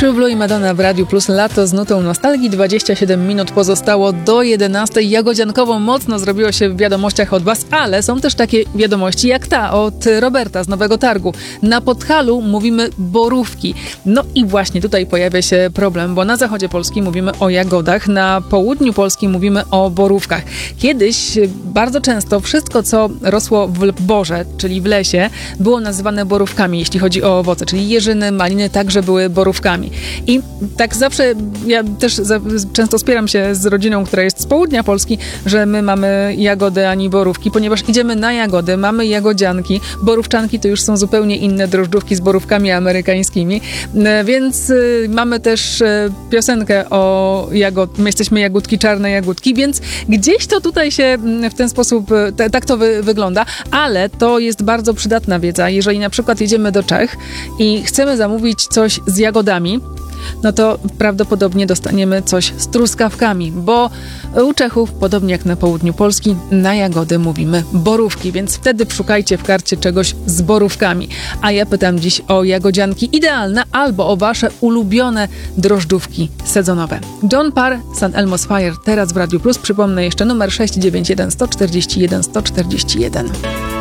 True Blue i Madonna w Radiu Plus. Lato z nutą nostalgii. 27 minut pozostało do 11. Jagodziankowo mocno zrobiło się w wiadomościach od was, ale są też takie wiadomości jak ta od Roberta z Nowego Targu. Na Podhalu mówimy borówki. No i właśnie tutaj pojawia się problem, bo na zachodzie Polski mówimy o jagodach, na południu Polski mówimy o borówkach. Kiedyś bardzo często wszystko, co rosło w borze, czyli w lesie, było nazywane borówkami, jeśli chodzi o owoce, czyli jeżyny, maliny także były borówkami. I tak zawsze, ja też często spieram się z rodziną, która jest z południa Polski, że my mamy jagody ani borówki, ponieważ idziemy na jagody, mamy jagodzianki, borówczanki to już są zupełnie inne drożdżówki z borówkami amerykańskimi, więc mamy też piosenkę o my jesteśmy jagódki, czarne jagódki, więc gdzieś to tutaj się w ten sposób, tak to wygląda, ale to jest bardzo przydatna wiedza. Jeżeli na przykład jedziemy do Czech i chcemy zamówić coś z jagodami, no to prawdopodobnie dostaniemy coś z truskawkami, bo u Czechów, podobnie jak na południu Polski, na jagody mówimy borówki, więc wtedy szukajcie w karcie czegoś z borówkami. A ja pytam dziś o jagodzianki idealne albo o wasze ulubione drożdżówki sezonowe. John Parr, St. Elmo's Fire, teraz w Radiu Plus. Przypomnę jeszcze numer 691 141 141.